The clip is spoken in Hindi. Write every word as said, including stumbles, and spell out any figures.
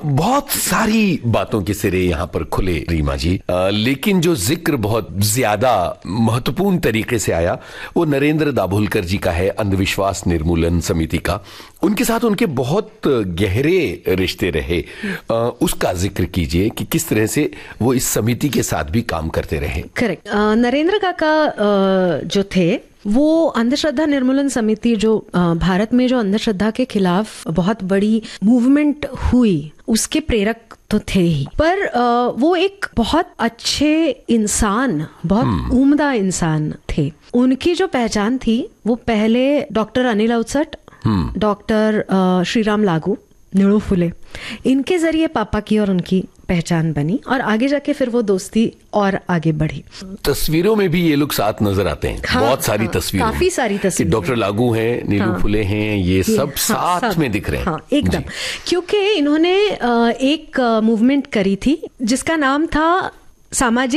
बहुत सारी बातों के सिरे यहाँ पर खुले रीमा जी, आ, लेकिन जो जिक्र बहुत ज्यादा महत्वपूर्ण तरीके से आया वो नरेंद्र दाभोलकर जी का है, अंधविश्वास निर्मूलन समिति का। उनके साथ उनके बहुत गहरे रिश्ते रहे, आ, उसका जिक्र कीजिए कि किस तरह से वो इस समिति के साथ भी काम करते रहे। करेक्ट। नरेंद्र काका जो थे वो अंधश्रद्धा निर्मूलन समिति जो भारत में जो अंधश्रद्धा के खिलाफ बहुत बड़ी मूवमेंट हुई उसके प्रेरक तो थे ही, पर वो एक बहुत अच्छे इंसान, बहुत उम्दा इंसान थे। उनकी जो पहचान थी वो पहले डॉक्टर अनिल अवचट, डॉक्टर श्रीराम लागू, नीलू फुले, इनके जरिए पापा की और उनकी पहचान बनी और आगे जाके फिर वो दोस्ती और आगे बढ़ी। तस्वीरों में भी ये लोग साथ नजर आते हैं। हाँ, बहुत सारी हाँ, तस्वीरें, काफी सारी तस्वीरें। डॉक्टर लागू हैं, नीलू हाँ, फुले हैं, ये, ये सब हाँ, साथ सब, में दिख रहे हैं। हाँ, एकदम, क्योंकि इन्होंने एक मूवमेंट करी थी जिसका नाम था सामाजिक